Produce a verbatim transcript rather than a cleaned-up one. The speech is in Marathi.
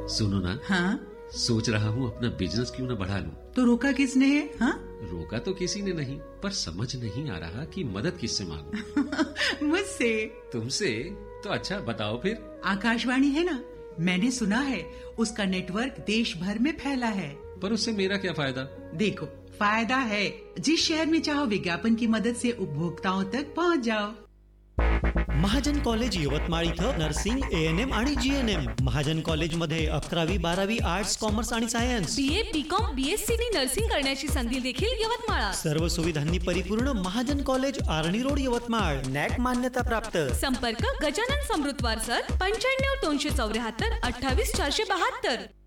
सुनो ना, हाँ? सोच रहा हूँ अपना बिजनेस क्यों ना बढ़ा लूं। तो रोका किसने है? हाँ? रोका तो किसी ने नहीं, पर समझ नहीं आ रहा कि मदद किससे मांगूं। मुझसे। तुमसे? तो अच्छा बताओ फिर। आकाशवाणी है ना, मैंने सुना है उसका नेटवर्क देश भर में फैला है। पर उससे मेरा क्या फायदा? देखो, फायदा है। जिस शहर में चाहो विज्ञापन की मदद से उपभोक्ताओं तक पहुंच जाओ। महाजन कॉलेज यवतमाळ इथं नर्सिंग, ए एन एम आणि G N M. Mahajan college मध्ये अकरावी बारावी आर्ट्स, कॉमर्स आणि science, B A B com B S C नी नर्सिंग करण्याची संधी देखील यवतमाळात. सर्व सुविधांनी परिपूर्ण महाजन कॉलेज, आर्णी रोड, यवतमाळ. नॅक मान्यता प्राप्त. संपर्क गजानन समृद्धवार सर, पंच्याण्णव दोनशे चौऱ्याहत्तर अठ्ठावीस चारशे बहात्तर.